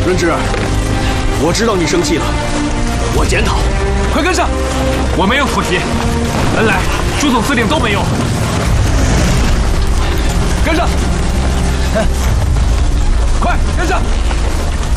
润之，我知道你生气了，我检讨。 快跟上！我没有妥协，恩来、朱总司令都没有。跟上！快跟上！